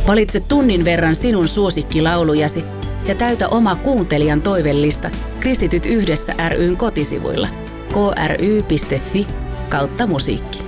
Valitse tunnin verran sinun suosikkilaulujasi ja täytä oma kuuntelijan toivellista Kristityt yhdessä ry:n kotisivuilla kry.fi/musiikki.